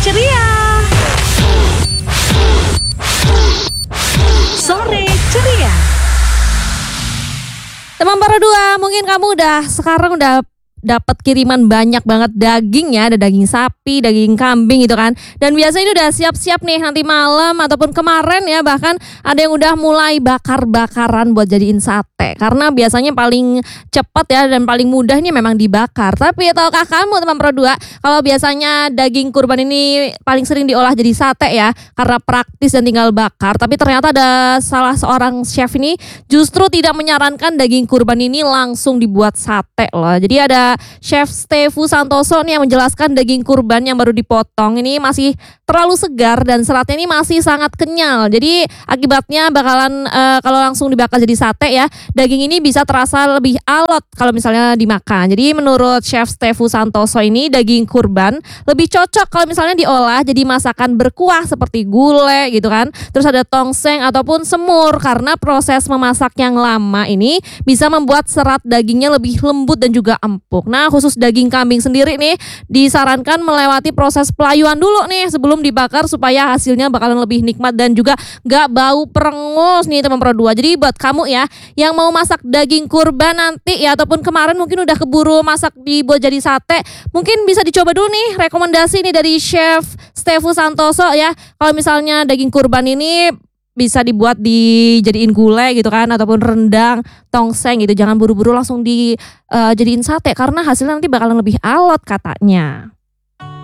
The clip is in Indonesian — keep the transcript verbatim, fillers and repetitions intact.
ceria. Sore ceria. Teman Para Dua, mungkin kamu udah sekarang udah dapat kiriman banyak banget daging ya, ada daging sapi, daging kambing gitu kan. Dan biasanya ini udah siap-siap nih nanti malam ataupun kemarin ya, bahkan ada yang udah mulai bakar-bakaran buat jadiin sate. Karena biasanya paling cepat ya dan paling mudah nih memang dibakar. Tapi tahukah kamu teman Para Dua, kalau biasanya daging kurban ini paling sering diolah jadi sate ya, karena praktis dan tinggal bakar. Tapi ternyata ada salah seorang chef ini justru tidak menyarankan daging kurban ini langsung dibuat sate loh. Jadi ada Chef Stefu Santoso nih yang menjelaskan daging kurban yang baru dipotong ini masih terlalu segar dan seratnya ini masih sangat kenyal. Jadi akibatnya bakalan uh, kalau langsung dibakar jadi sate ya, daging ini bisa terasa lebih alot kalau misalnya dimakan. Jadi menurut Chef Stefu Santoso ini daging kurban lebih cocok kalau misalnya diolah jadi masakan berkuah seperti gulai gitu kan. Terus ada tongseng ataupun semur, karena proses memasak yang lama ini bisa membuat serat dagingnya lebih lembut dan juga empuk. Nah, khusus daging kambing sendiri nih disarankan melewati proses pelayuan dulu nih sebelum dibakar supaya hasilnya bakalan lebih nikmat dan juga gak bau perengus nih teman Para Dua. Jadi buat kamu ya yang mau masak daging kurban nanti ya, ataupun kemarin mungkin udah keburu masak dibuat jadi sate, mungkin bisa dicoba dulu nih rekomendasi nih dari Chef Stefu Santoso ya. Kalau misalnya daging kurban ini bisa dibuat dijadiin gulai gitu kan, ataupun rendang, tongseng gitu. Jangan buru-buru langsung dijadiin sate karena hasilnya nanti bakalan lebih alot katanya.